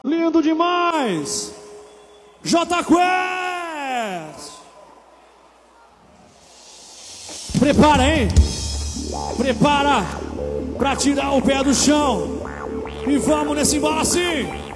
Lindo demais! J Quest! Prepara, hein? Prepara pra tirar o pé do chão. E vamos nesse embalo assim.